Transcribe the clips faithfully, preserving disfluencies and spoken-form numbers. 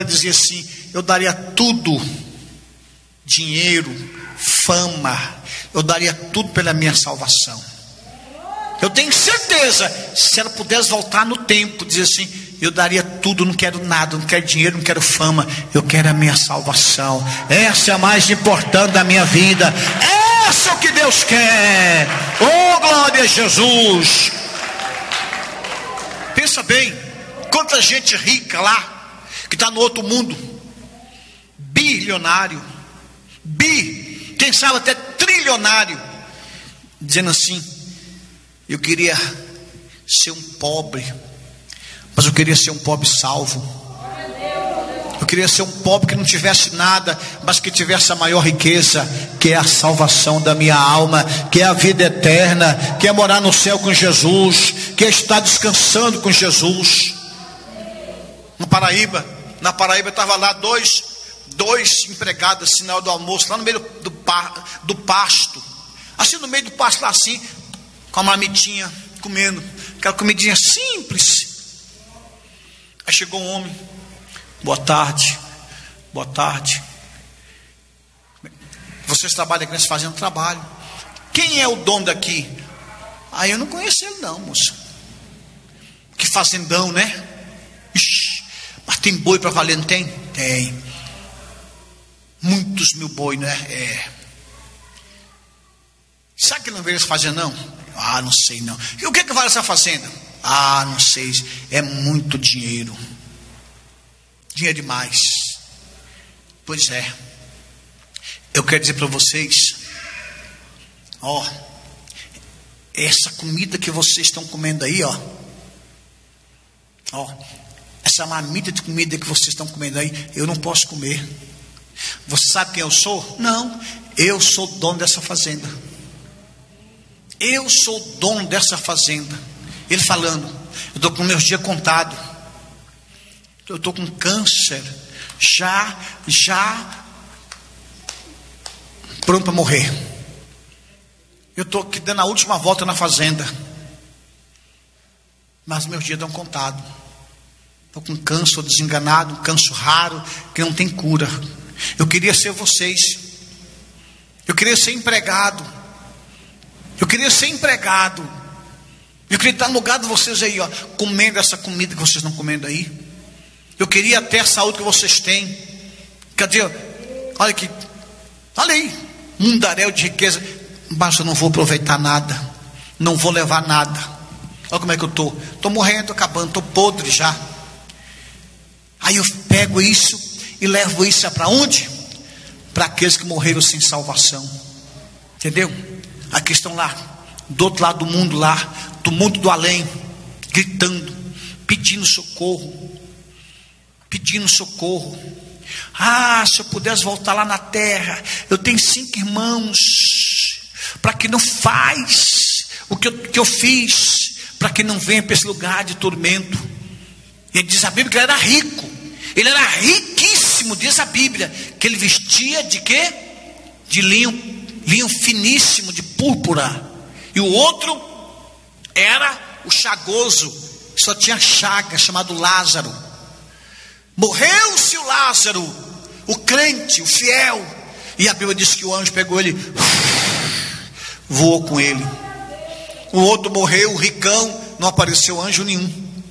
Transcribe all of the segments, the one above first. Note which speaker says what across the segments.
Speaker 1: dizia assim: eu daria tudo, dinheiro, fama, eu daria tudo pela minha salvação. Eu tenho certeza, se ela pudesse voltar no tempo, dizer assim: eu daria tudo, não quero nada, não quero dinheiro, não quero fama, eu quero a minha salvação. Essa é a mais importante da minha vida. Essa é o que Deus quer. Oh, glória a Jesus. Pensa bem, quanta gente rica lá, que está no outro mundo, bilionário, bi, quem sabe até trilionário, dizendo assim: eu queria ser um pobre, mas eu queria ser um pobre salvo. Eu queria ser um pobre que não tivesse nada, mas que tivesse a maior riqueza, que é a salvação da minha alma, que é a vida eterna, que é morar no céu com Jesus, que é estar descansando com Jesus. Na Paraíba, na Paraíba estava lá dois, dois empregados assim na hora do almoço, lá no meio do, do, do pasto, assim no meio do pasto lá assim, com a marmitinha, comendo aquela comidinha simples. Aí chegou um homem: boa tarde, boa tarde. Vocês trabalham aqui, nós fazendo trabalho. Quem é o dono daqui? Aí eu não conheço ele não, moça. Que fazendão, né? Ixi, mas tem boi para valer, não tem? Tem. Muitos mil boi, né? É. Sabe que não veio essa fazenda não? Ah, não sei não. E o que que vale essa fazenda? Ah, não sei. É muito dinheiro. Dinheiro demais. Pois é. Eu quero dizer para vocês, ó, essa comida que vocês estão comendo aí, ó, ó, essa marmita de comida que vocês estão comendo aí, eu não posso comer. Você sabe quem eu sou? Não, eu sou dono dessa fazenda. Eu sou dono dessa fazenda. Ele falando: eu estou com meus dias contados. Eu estou com câncer. Já, já pronto para morrer. Eu estou aqui dando a última volta na fazenda. Mas meus dias estão contados. Estou com câncer, estou desenganado, um câncer raro, que não tem cura. Eu queria ser vocês. Eu queria ser empregado. Eu queria ser empregado. Eu queria estar no lugar de vocês aí, ó, comendo essa comida que vocês estão comendo aí. Eu queria ter a saúde que vocês têm. Cadê? Olha aqui. Olha aí. Mundaréu de riqueza. Mas eu não vou aproveitar nada. Não vou levar nada. Olha como é que eu estou. Estou morrendo, acabando. Estou podre já. Aí eu pego isso e levo isso para onde? Para aqueles que morreram sem salvação. Entendeu? Aqui estão lá, do outro lado do mundo lá, do mundo do além, gritando, pedindo socorro, pedindo socorro. Ah, se eu pudesse voltar lá na terra, eu tenho cinco irmãos, para que não faz o que eu, que eu fiz, para que não venha para esse lugar de tormento. Ele diz a Bíblia que ele era rico, ele era riquíssimo, diz a Bíblia, que ele vestia de quê? De linho, linho finíssimo, de púrpura. E o outro era o chagoso, só tinha chaga, chamado Lázaro. Morreu-se o Lázaro, o crente, o fiel. E a Bíblia diz que o anjo pegou ele, voou com ele. O outro morreu, o ricão, não apareceu anjo nenhum.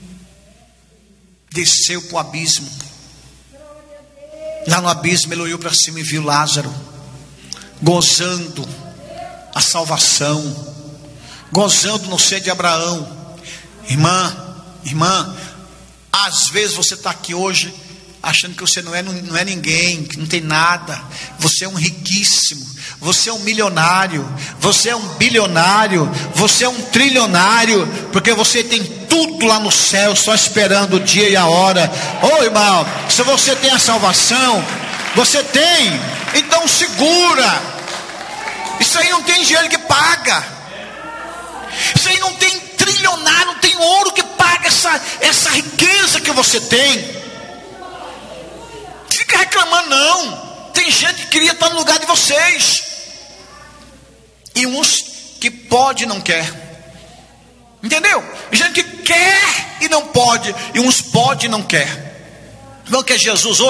Speaker 1: Desceu para o abismo. Lá no abismo ele olhou para cima e viu Lázaro gozando a salvação, gozando no seio de Abraão. Irmã, irmã, às vezes você está aqui hoje achando que você não é, não é ninguém, que não tem nada. Você é um riquíssimo, você é um milionário, você é um bilionário, você é um trilionário, porque você tem tudo lá no céu, só esperando o dia e a hora. Ô irmão, se você tem a salvação, você tem, então segura. Isso aí não tem dinheiro que paga. Isso aí não tem trilionário, não tem ouro que paga essa, essa riqueza que você tem. Não fica reclamando não. Tem gente que queria estar no lugar de vocês. E uns que pode e não quer. Entendeu? Gente que quer e não pode. E uns pode e não quer. Não que é Jesus